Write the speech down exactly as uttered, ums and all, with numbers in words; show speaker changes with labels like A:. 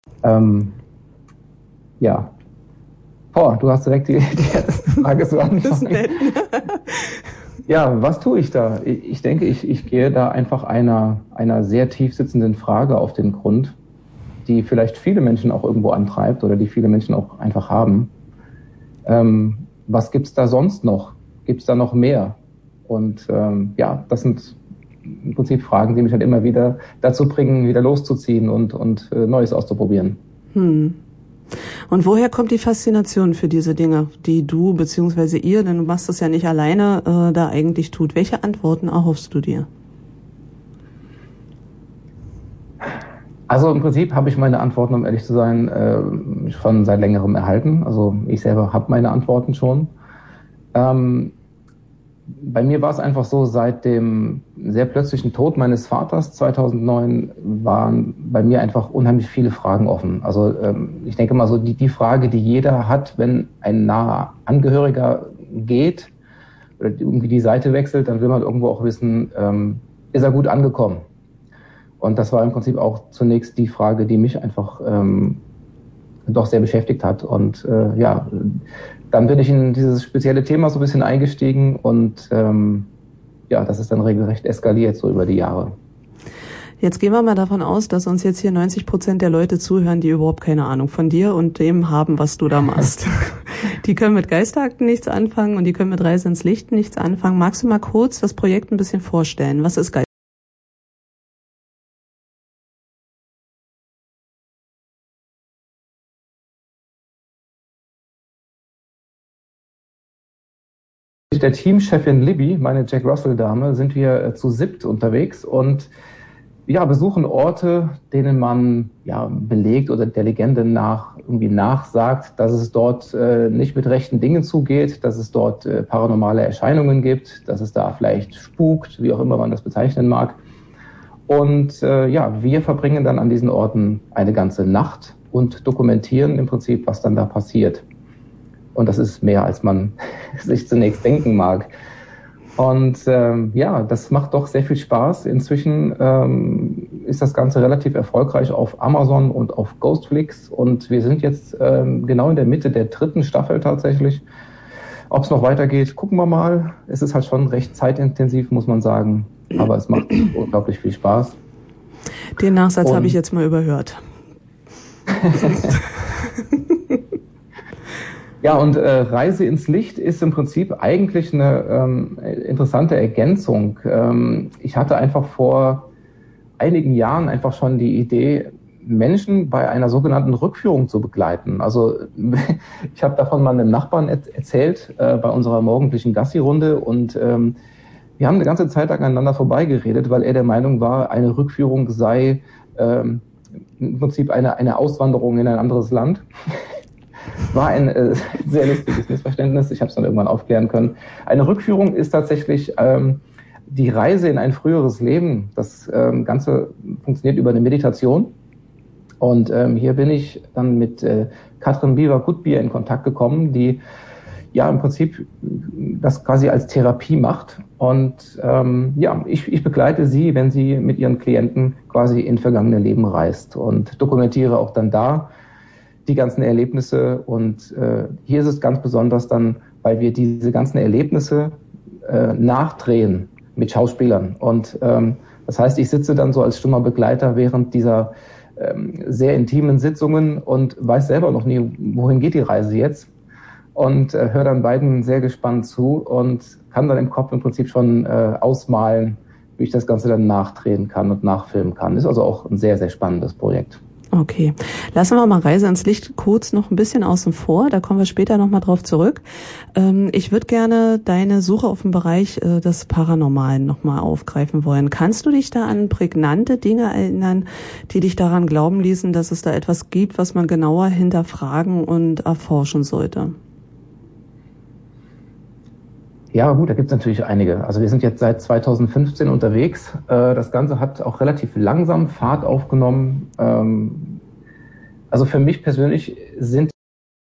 A: Ähm, ja. Boah, du hast direkt die, die erste Frage so angefangen. Ja, was tue ich da? Ich denke, ich, ich gehe da einfach einer, einer sehr tief sitzenden Frage auf den Grund, die vielleicht viele Menschen auch irgendwo antreibt oder die viele Menschen auch einfach haben. Ähm, was gibt's da sonst noch? Gibt's da noch mehr? Und ähm, ja, das sind im Prinzip Fragen, die mich halt immer wieder dazu bringen, wieder loszuziehen und, und äh, Neues auszuprobieren.
B: Hm. Und woher kommt die Faszination für diese Dinge, die du bzw. ihr, denn du machst das ja nicht alleine, äh, da eigentlich tut? Welche Antworten erhoffst du dir?
A: Also im Prinzip habe ich meine Antworten, um ehrlich zu sein, äh, schon seit längerem erhalten. Also ich selber habe meine Antworten schon. Ähm, bei mir war es einfach so, seit dem sehr plötzlichen Tod meines Vaters zweitausendneun waren bei mir einfach unheimlich viele Fragen offen. Also ähm, ich denke mal so, die, die Frage, die jeder hat, wenn ein naher Angehöriger geht oder irgendwie die Seite wechselt, dann will man irgendwo auch wissen, ähm, ist er gut angekommen? Und das war im Prinzip auch zunächst die Frage, die mich einfach ähm, doch sehr beschäftigt hat. Und äh, ja, dann bin ich in dieses spezielle Thema so ein bisschen eingestiegen und ähm, ja, das ist dann regelrecht eskaliert so über die Jahre.
B: Jetzt gehen wir mal davon aus, dass uns jetzt hier neunzig Prozent der Leute zuhören, die überhaupt keine Ahnung von dir und dem haben, was du da machst. Die können mit Geisterakten nichts anfangen und die können mit Reise ins Licht nichts anfangen. Magst du mal kurz das Projekt ein bisschen vorstellen? Was ist Geisterakten?
A: Der Teamchefin Libby, meine Jack Russell-Dame, sind wir äh, zu siebt unterwegs und ja, besuchen Orte, denen man ja belegt oder der Legende nach irgendwie nachsagt, dass es dort äh, nicht mit rechten Dingen zugeht, dass es dort äh, paranormale Erscheinungen gibt, dass es da vielleicht spukt, wie auch immer man das bezeichnen mag. Und äh, ja, wir verbringen dann an diesen Orten eine ganze Nacht und dokumentieren im Prinzip, was dann da passiert. Und das ist mehr, als man sich zunächst denken mag. Und ähm, ja, das macht doch sehr viel Spaß. Inzwischen ähm, ist das Ganze relativ erfolgreich auf Amazon und auf Ghostflix. Und wir sind jetzt ähm, genau in der Mitte der dritten Staffel tatsächlich. Ob es noch weitergeht, gucken wir mal. Es ist halt schon recht zeitintensiv, muss man sagen. Aber es macht unglaublich viel Spaß.
B: Den Nachsatz habe ich jetzt mal überhört.
A: Ja, und äh, Reise ins Licht ist im Prinzip eigentlich eine ähm, interessante Ergänzung. Ähm, ich hatte einfach vor einigen Jahren einfach schon die Idee, Menschen bei einer sogenannten Rückführung zu begleiten. Also ich habe davon mal einem Nachbarn et- erzählt äh, bei unserer morgendlichen Gassi-Runde und ähm, wir haben eine ganze Zeit lang aneinander vorbeigeredet, weil er der Meinung war, eine Rückführung sei ähm, im Prinzip eine, eine Auswanderung in ein anderes Land. War ein äh, sehr lustiges Missverständnis. Ich habe es dann irgendwann aufklären können. Eine Rückführung ist tatsächlich ähm, die Reise in ein früheres Leben. Das ähm, Ganze funktioniert über eine Meditation. Und ähm, hier bin ich dann mit äh, Katrin Biewer-Gutbier in Kontakt gekommen, die ja im Prinzip das quasi als Therapie macht. Und ähm, ja, ich, ich begleite sie, wenn sie mit ihren Klienten quasi in vergangene Leben reist und dokumentiere auch dann da die ganzen Erlebnisse. Und äh, hier ist es ganz besonders dann, weil wir diese ganzen Erlebnisse äh, nachdrehen mit Schauspielern. Und ähm, das heißt, ich sitze dann so als stummer Begleiter während dieser ähm, sehr intimen Sitzungen und weiß selber noch nie, wohin geht die Reise jetzt. Und äh, höre dann beiden sehr gespannt zu und kann dann im Kopf im Prinzip schon äh, ausmalen, wie ich das Ganze dann nachdrehen kann und nachfilmen kann. Ist also auch ein sehr, sehr spannendes Projekt.
B: Okay, lassen wir mal Reise ins Licht kurz noch ein bisschen außen vor, da kommen wir später nochmal drauf zurück. Ähm, ich würde gerne deine Suche auf den Bereich äh, des Paranormalen nochmal aufgreifen wollen. Kannst du dich da an prägnante Dinge erinnern, die dich daran glauben ließen, dass es da etwas gibt, was man genauer hinterfragen und erforschen sollte?
A: Ja gut, da gibt es natürlich einige. Also wir sind jetzt seit zweitausendfünfzehn unterwegs. Das Ganze hat auch relativ langsam Fahrt aufgenommen. Also für mich persönlich sind